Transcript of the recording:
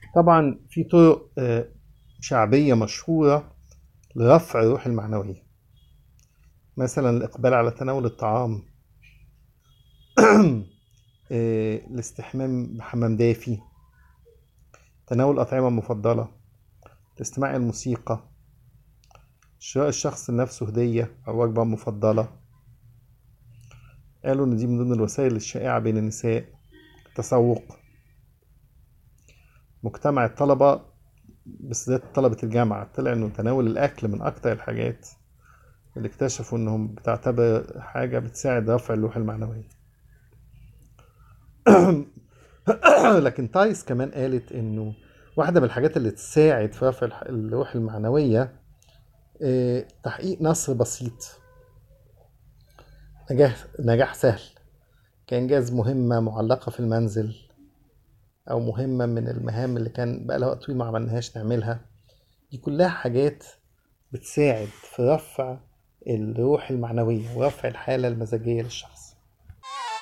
طبعا في طرق شعبية مشهورة لرفع الروح المعنوية. مثلا الإقبال على تناول الطعام، الاستحمام بحمام دافي، تناول الأطعمة المفضلة، الاستماع إلى الموسيقى، شراء الشخص لنفسه هدية أو وجبة مفضلة. قالوا إن دي من ضمن الوسائل الشائعة بين النساء. التسوق، مجتمع الطلبة بالذات طلبة الجامعة طلع إنه تناول الأكل من أكتر الحاجات اللي اكتشفوا إنهم بتعتبر حاجة بتساعد رفع اللوحة المعنوية. لكن تايس كمان قالت إنه واحدة من الحاجات اللي تساعد في رفع اللوحة المعنوية تحقيق نصر بسيط، نجاح سهل، كإنجاز مهمة معلقة في المنزل، أو مهمة من المهام اللي كان بقالها وقت طويل ما عملناهاش نعملها. دي كلها حاجات بتساعد في رفع الروح المعنوية ورفع الحالة المزاجية للشخص.